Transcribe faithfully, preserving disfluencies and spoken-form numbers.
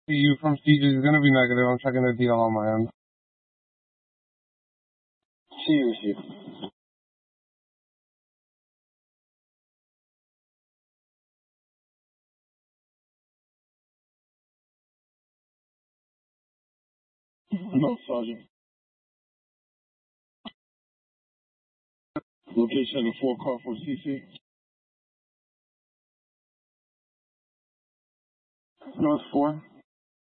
C U from Steges is going to be negative. I'm checking the D L on my end. See you, see you. No, Sergeant. Location of the four car for C C. North four.